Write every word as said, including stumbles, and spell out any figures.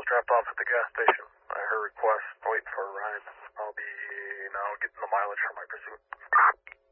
dropped off at the gas station. I heard request, waiting for a ride. I'll be now getting the mileage from my pursuit.